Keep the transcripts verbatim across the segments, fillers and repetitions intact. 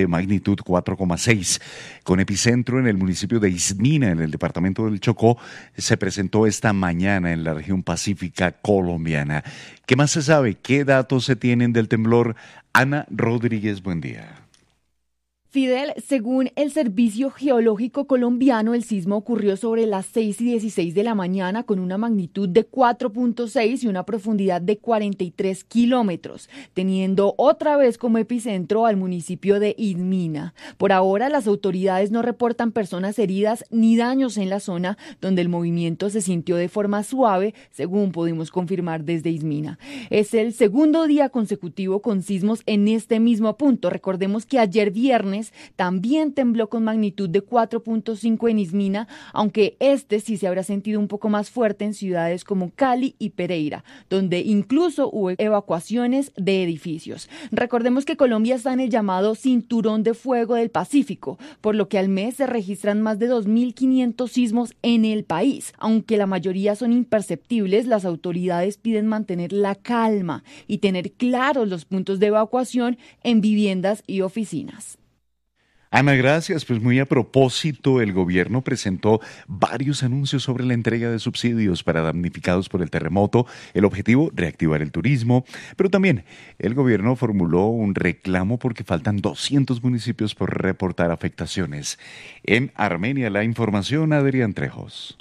magnitud cuatro coma seis. Con epicentro en el municipio de Ismina, en el departamento del Chocó, se presentó esta mañana en la región pacífica colombiana. ¿Qué más se sabe? ¿Qué datos se tienen del temblor? Ana Rodríguez, buen día. Fidel, según el Servicio Geológico Colombiano, el sismo ocurrió sobre las seis y dieciséis de la mañana con una magnitud de cuatro punto seis y una profundidad de cuarenta y tres kilómetros, teniendo otra vez como epicentro al municipio de Ismina. Por ahora, las autoridades no reportan personas heridas ni daños en la zona, donde el movimiento se sintió de forma suave, según pudimos confirmar desde Ismina. Es el segundo día consecutivo con sismos en este mismo punto. Recordemos que ayer viernes también tembló con magnitud de cuatro punto cinco en Ismina, aunque este sí se habrá sentido un poco más fuerte en ciudades como Cali y Pereira, donde incluso hubo evacuaciones de edificios. Recordemos que Colombia está en el llamado Cinturón de Fuego del Pacífico, por lo que al mes se registran más de dos mil quinientos sismos en el país. Aunque la mayoría son imperceptibles, las autoridades piden mantener la calma y tener claros los puntos de evacuación en viviendas y oficinas. Ana, gracias. Pues muy a propósito, el gobierno presentó varios anuncios sobre la entrega de subsidios para damnificados por el terremoto. El objetivo, reactivar el turismo, pero también el gobierno formuló un reclamo porque faltan doscientos municipios por reportar afectaciones. En Armenia, la información, Adrián Trejos.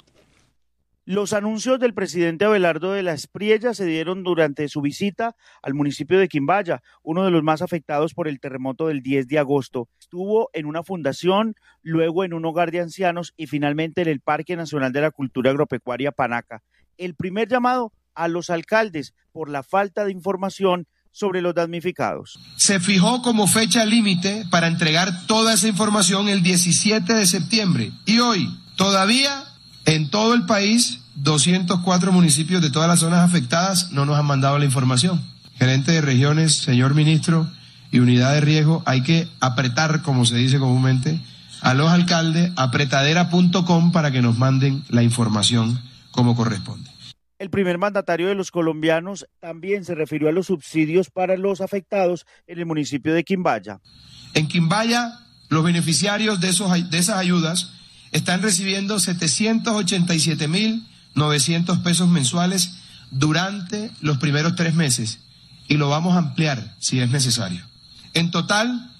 Los anuncios del presidente Abelardo de la Espriella se dieron durante su visita al municipio de Quimbaya, uno de los más afectados por el terremoto del diez de agosto. Estuvo en una fundación, luego en un hogar de ancianos y finalmente en el Parque Nacional de la Cultura Agropecuaria Panaca. El primer llamado a los alcaldes por la falta de información sobre los damnificados. Se fijó como fecha límite para entregar toda esa información el diecisiete de septiembre y hoy todavía en todo el país, doscientos cuatro municipios de todas las zonas afectadas no nos han mandado la información. Gerente de regiones, señor ministro, y unidad de riesgo, hay que apretar, como se dice comúnmente, a los alcaldes, apretadera punto com para que nos manden la información como corresponde. El primer mandatario de los colombianos también se refirió a los subsidios para los afectados en el municipio de Quimbaya. En Quimbaya, los beneficiarios de, esos, de esas ayudas están recibiendo setecientos ochenta y siete mil novecientos pesos mensuales durante los primeros tres meses y lo vamos a ampliar si es necesario. En total,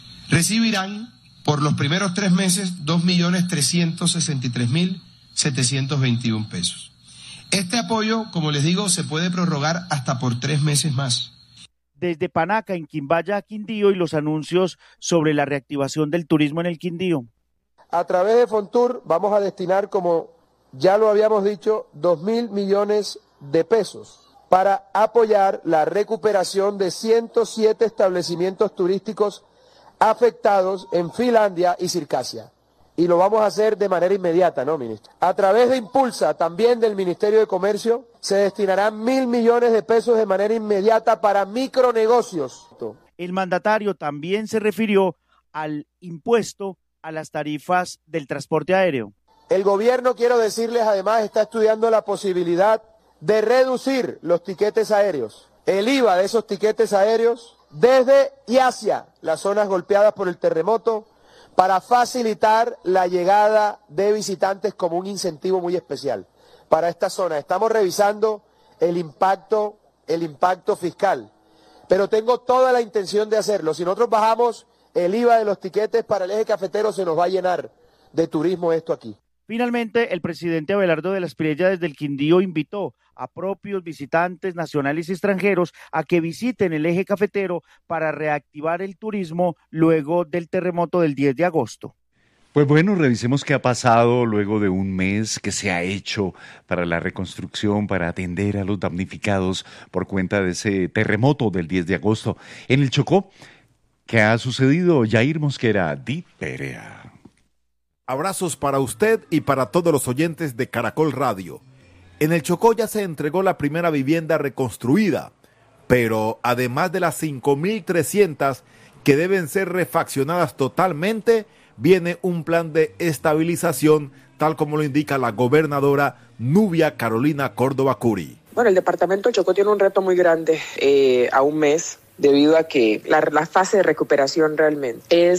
recibirán por los primeros tres meses dos millones trescientos sesenta y tres mil setecientos veintiuno pesos. Este apoyo, como les digo, se puede prorrogar hasta por tres meses más. Desde Panaca, en Quimbaya a Quindío, y los anuncios sobre la reactivación del turismo en el Quindío. A través de Fontur vamos a destinar, como ya lo habíamos dicho, dos mil millones de pesos para apoyar la recuperación de ciento siete establecimientos turísticos afectados en Finlandia y Circasia. Y lo vamos a hacer de manera inmediata, ¿no, ministro? A través de Impulsa, también del Ministerio de Comercio, se destinarán mil millones de pesos de manera inmediata para micronegocios. El mandatario también se refirió al impuesto a las tarifas del transporte aéreo. El gobierno, quiero decirles, además está estudiando la posibilidad de reducir los tiquetes aéreos, el I V A de esos tiquetes aéreos desde y hacia las zonas golpeadas por el terremoto para facilitar la llegada de visitantes como un incentivo muy especial para esta zona. Estamos revisando el impacto, el impacto fiscal, pero tengo toda la intención de hacerlo. Si nosotros bajamos el I V A de los tiquetes para el eje cafetero, se nos va a llenar de turismo esto aquí. Finalmente, el presidente Abelardo de la Espriella desde el Quindío invitó a propios visitantes nacionales y extranjeros a que visiten el eje cafetero para reactivar el turismo luego del terremoto del diez de agosto. Pues bueno, revisemos qué ha pasado luego de un mes que se ha hecho para la reconstrucción, para atender a los damnificados por cuenta de ese terremoto del diez de agosto. En el Chocó, ¿qué ha sucedido? Yair Mosquera, Di Perea. Abrazos para usted y para todos los oyentes de Caracol Radio. En el Chocó ya se entregó la primera vivienda reconstruida, pero además de las cinco mil trescientas que deben ser refaccionadas totalmente, viene un plan de estabilización, tal como lo indica la gobernadora Nubia Carolina Córdoba Curi. Bueno, el departamento del Chocó tiene un reto muy grande eh, a un mes, debido a que la, la fase de recuperación realmente es